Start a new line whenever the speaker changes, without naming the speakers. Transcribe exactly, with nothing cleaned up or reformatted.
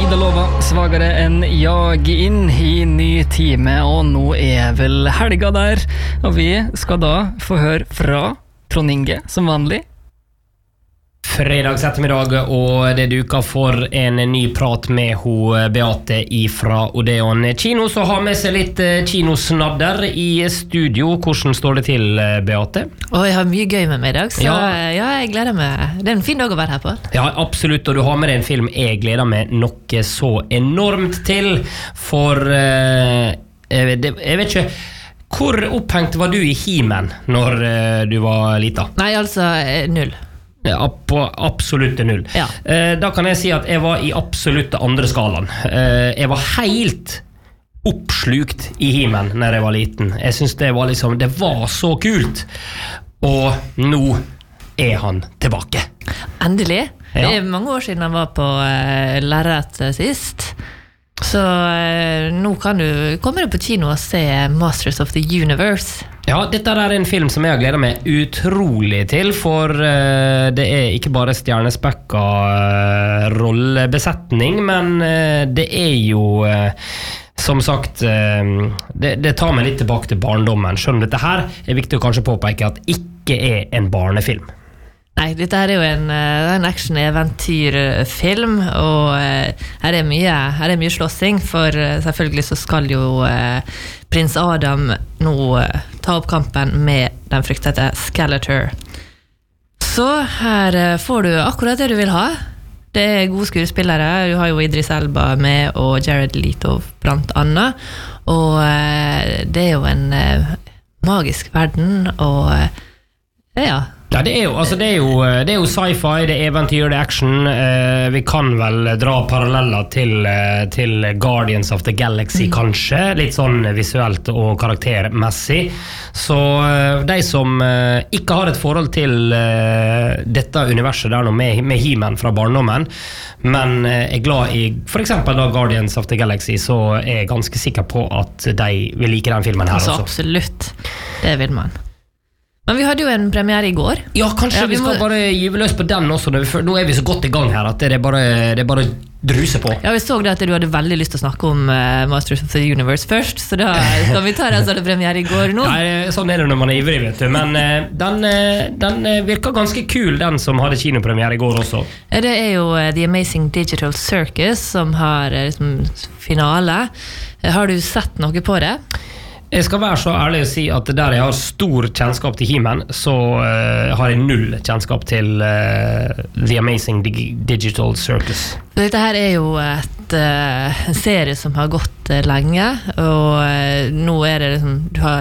Ida Lova, svagere enn jag inn i ny time, og nå er vel helga der, og vi skal da få høre fra Trond Inge, som vanlig.
Fredags ettermiddag, og det duker for en ny prat med ho Beate ifra Odeon Kino, så har med seg litt kinosnadder i studio. Hvordan står det til, Beate?
Og jeg har mye gøy med meg i dag, så ja. ja, jeg gleder meg. Det er en fin dag å være her på.
Ja, absolutt, og du har med deg en film jeg gleder meg noe så enormt til, for uh, jeg, vet, jeg vet ikke, hvor opphengt var du i He-Man når uh, du var lita?
Nei, altså null.
Ja, på absolutt null.
Ja.
Eh, da kan jeg si at jeg var i absolutt andre skalaen. Eh, jeg var helt oppslukt i He-Man når jeg var liten. Jeg synes det var liksom, det var så kult. Og nå er han tilbake.
Endelig.
Ja.
Det er mange år siden han var på uh, lerret sist. Så uh, nå kan du komme deg på kino og se Masters of the Universe.
Ja, dette er en film som jeg har gledet meg utrolig til, for uh, det er ikke bare stjernespekka uh, rollebesetning, men uh, det er jo uh, som sagt uh, det, det tar meg litt tilbake til barndommen. Selv om dette her er viktig å kanskje påpeke at ikke er en barnefilm.
Nei, dette her er jo en, en action-eventyrfilm, og uh, her er mye, her er mye slåssing, for uh, selvfølgelig så skal jo uh, prins Adam nå uh, ta opp kampen med den fryktete Skeletor. Så her uh, får du akkurat det du vil ha. Det er gode skuespillere, du har jo Idris Elba med, og Jared Leto blant annet, og uh, det er jo en uh, magisk verden, og uh, ja,
Ja, det er jo, altså det er jo, det er jo sci-fi, det er eventyr, det er action. Eh, vi kan vel dra paralleller til, til Guardians of the Galaxy, mm. kanskje, litt sånn visuelt og karaktermessig. Så eh, de som eh, ikke har et forhold til eh, dette universet der nå med, med He-Man fra barndommen, men eh, er glad i for eksempel da Guardians of the Galaxy, så er jeg ganske sikker på at de vil like den filmen her
altså,
også.
Absolutt, det vil man. Men vi hadde jo en premiere i går.
Ja, kanskje ja, vi, vi skal må... bare gyve løs på den også. Nå er vi så godt i gang her at det er bare, det er bare druse på.
Ja, vi så det at du hadde veldig lyst til å snakke om uh, Masters of the Universe først, så da skal vi ta det så det premiere i går nå.
Ja, sånn er det når man er ivrig, vet du. Men uh, den, uh, den virker ganske kul, den som hadde kinopremiere i går også.
Det er jo uh, The Amazing Digital Circus som har uh, liksom, finale. Uh, har du sett noe på det?
Jeg skal være så ærlig å si at der jeg har stor kjennskap til He-Man, så uh, har jeg null kjennskap til uh, The Amazing Dig- Digital Circus.
Dette her er jo et, uh, en serie som har gått uh, lenge, og uh, nå er det liksom, du har